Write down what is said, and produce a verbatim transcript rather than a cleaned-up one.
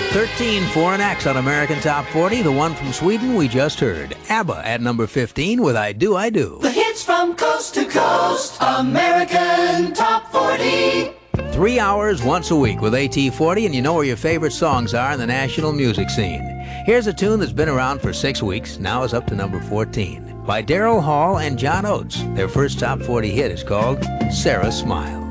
thirteen for an X on American Top forty. The one from Sweden we just heard. ABBA at number fifteen with I Do, I Do. The hits from coast to coast. American Top forty. Three hours once a week with A T forty, and you know where your favorite songs are in the national music scene. Here's a tune that's been around for six weeks, now is up to number fourteen. By Daryl Hall and John Oates. Their first top forty hit is called Sarah's Smile.